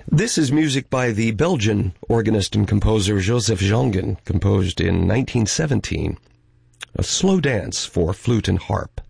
This is music by the Belgian organist and composer Joseph Jongen, composed in 1917. A slow dance for flute and harp.